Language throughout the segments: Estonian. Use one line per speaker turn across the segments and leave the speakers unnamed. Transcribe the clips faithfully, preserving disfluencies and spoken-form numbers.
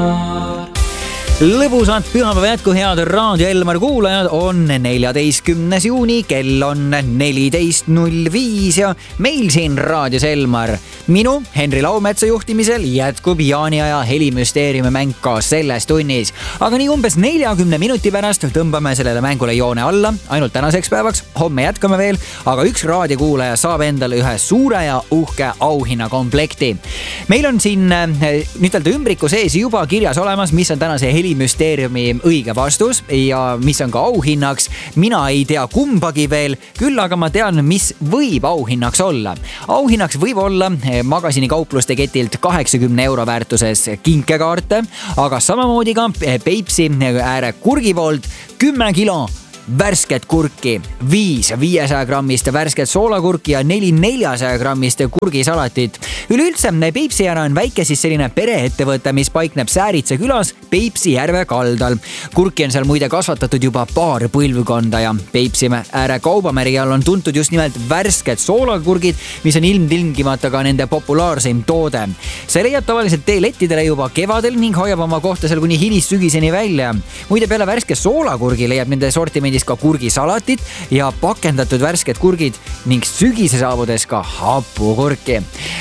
Lõbusat pühapäeva jätku, head Raadio Elmar kuulajad, on neljateistkümnes juuni, kell on neliteist null viis ja meil siin Raadios Elmar minu Henri Laumetsa juhtimisel jätkub jaaniaja helimüsteeriumi mäng ka selles tunnis. Aga nii umbes neljakümne minuti pärast tõmbame sellele mängule joone alla, ainult tänaseks päevaks, homme jätkame veel, aga üks raadiokuulaja saab endale ühe suure ja uhke auhinnakomplekti. Meil on siin nüütelda ümbriku sees juba kirjas olemas, mis on tänase helimüsteeriumi õige vastus ja mis on ka auhinnaks. Mina ei tea kumbagi veel, küll aga ma tean, mis võib auhinnaks olla. Auhinnaks võib olla magasini kaupluste ketilt kaheksakümne euro väärtuses kinkekaarte, aga samamoodi ka Peipsi ääre kurgi poolt kümme kilo värsket kurki, viis viiesaja grammist värsket soolakurki ja neli neljasaja grammist kurgisalatit. Üleüldse Peipsi ääre on väike siis selline pereettevõte, mis paikneb Sääritse külas Peipsi järve kaldal. Kurki on seal muide kasvatatud juba paar põlvkonda ja Peipsi ääre kaubamärgi all on tuntud just nimelt värsked soolakurgid, mis on ilmtingimata ka nende populaarseim toode. See leiab tavaliselt tee lettidele juba kevadel ning hoiab oma kohta seal kuni hilissügiseni välja. Muide peale värske soolakurgi leiab nende sortimendis ka kurgisalatit ja pakendatud värsked kurgid ning sügise saabudes ka hapukurki.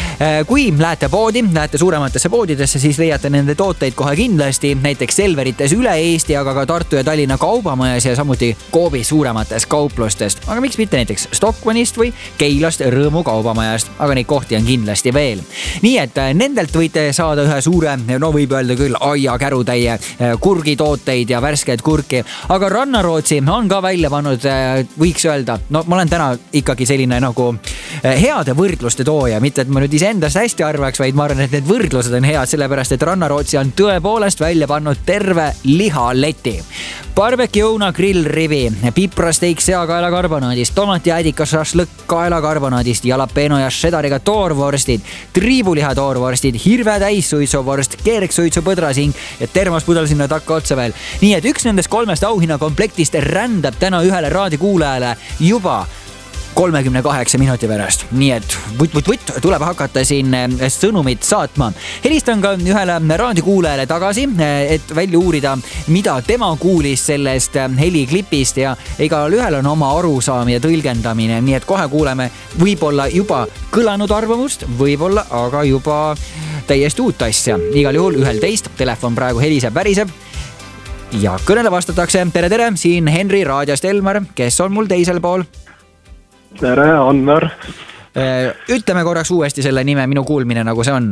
Kui lähete poodi, lähete suurematesse poodidesse, siis leiate nende tooteid kohe kindlasti, näiteks Selverites üle Eesti, aga ka Tartu ja Tallinna kaubamajas ja samuti Coopi suuremates kauplustest. Aga miks mitte näiteks Stockmannist või Keilast Rõõmu kaubamajast, aga neid kohti on kindlasti veel. Nii et nendelt võite saada ühe suure, no võib öelda küll, aiakärutäie kurgitooteid ja värskeid kurki, aga Rannarootsi on ka välja pannud, võiks öelda, no ma olen täna ikkagi selline nagu heade võrdluste tooja, mitte et ma nüüd iseendast hästi arvaks, vaid ma arvan, et need võrdlused on head, sellepärast et Rannarootsi on tõepoolest välja pannud terve lihaleti. Barbecue õuna grillrivi, piprasteik seakaelakarbonaadist, tomatiäädikas šašlõkk kaelakarbonaadist, jalapeno ja šedariga toorvorstid, triibuliha toorvorstid, hirve täissuitsuvorst, keerksuitsupõdrasing ja termospudel sinna takka otsa veel. Nii et üks nendest kolmest auhinnakomplektist rändab täna ühele raadiokuulajale juba kolmekümne kaheksa minuti pärast. Nii et vutt, vutt, vutt, tuleb hakata siin sõnumit saatma. Helistan ka ühele raadiokuulajale tagasi, et välja uurida, mida tema kuulis sellest heliklipist ja igal ühel on oma arusaam ja tõlgendamine. Nii et kohe kuuleme võib-olla juba kõlanud arvamust, võib-olla aga juba täiesti uut asja. Igal juhul ühel teist, telefon praegu heliseb, väriseb. Ja kõnele vastatakse. Tere, tere, siin Henri Raadiost Elmar, kes on mul teisel pool?
Tere, Anvar.
Ütleme korraks uuesti selle nime, minu kuulmine nagu see on.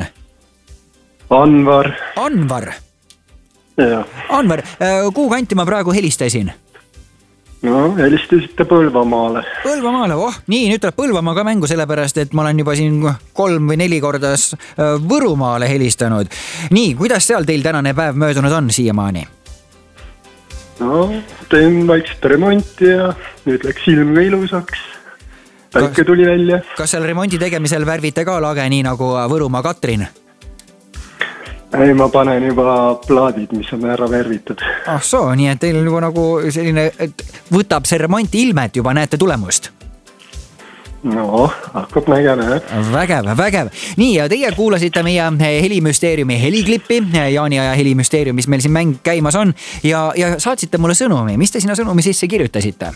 Anvar.
Anvar.
Ja.
Anvar, kuhu kanti ma praegu helistasin?
No, helistasite Põlvamaale.
Põlvamaale, oh, nii, nüüd tuleb Põlvamaa ka mängu, sellepärast, et ma olen juba siin kolm või neli kordas Võrumaale helistanud. Nii, kuidas seal teil tänane päev möödunud on siiamaani?
No, teen vaikselt remonti ja nüüd läks ilm ka ilusaks. Päike tuli välja. Kas
seal remondi tegemisel värvite ka lage nii nagu Võrumaa Katrin?
Ei, ma panen juba plaadid, mis on ära värvitud.
Ah soo, nii et teil on juba nagu selline, et võtab see remonti ilmet juba, näete tulemust?
No, hakkab nägema.
Vägev, vägev. Nii, ja teie kuulasite meie helimüsteeriumi heliklippi, jaaniaja helimüsteerium, mis meil siin mäng käimas on, ja, ja saatsite mulle sõnumi. Mis te sinna sõnumi sisse kirjutasite?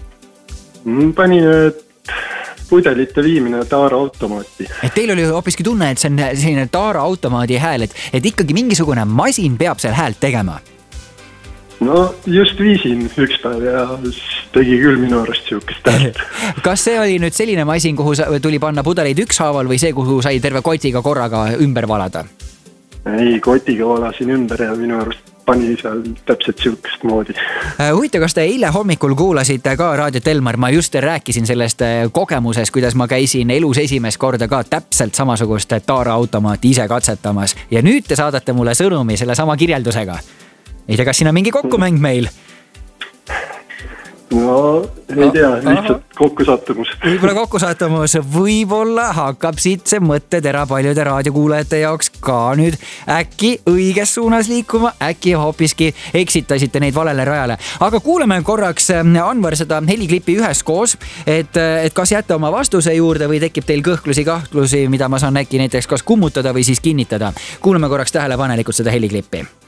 Panin, et pudelite viimine Taara automaati.
Et teil oli hoopiski tunne, et see on selline Taara automaadi hääl, et, et ikkagi mingisugune masin peab seal häält tegema.
No just viisin üks päev ja tegi küll minu arust siukest häält.
Kas see oli nüüd selline masin, kuhu tuli panna pudeleid ükshaaval või see, kuhu sai terve kotiga korraga ümber valada?
Ei, kotiga valasin ümber ja minu arust pani seal täpselt siukest moodi.
Huvitav, kas te eile hommikul kuulasite ka Raadiot Elmar? Ma just rääkisin sellest kogemusest, kuidas ma käisin elus esimest korda ka täpselt samasugust Taara automaati ise katsetamas. Ja nüüd te saadate mulle sõnumi selle sama kirjeldusega. Ei tea, kas siin on mingi kokkumäng meil?
no ei tea, lihtsalt kokkusattumus.
Võib-olla kokkusattumus, võib-olla hakkab siit see mõttetera paljude raadiokuulajate jaoks ka nüüd äkki õiges suunas liikuma, äkki hoopiski eksitasite neid valele rajale. Aga kuuleme korraks, Anvar, seda heliklippi üheskoos, et, et kas jätta oma vastuse juurde või tekib teil kõhklusi, kahtlusi, mida ma saan äkki näiteks kas kummutada või siis kinnitada. Kuuleme korraks tähelepanelikult seda heliklippi.